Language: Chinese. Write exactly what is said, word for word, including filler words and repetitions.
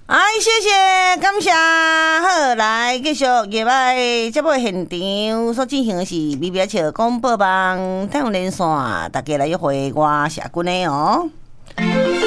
哎，谢谢，感谢。好，来继续夜晚的节目现场所进行的是微微笑广播网太阳连线，大家来约会我社君的哦。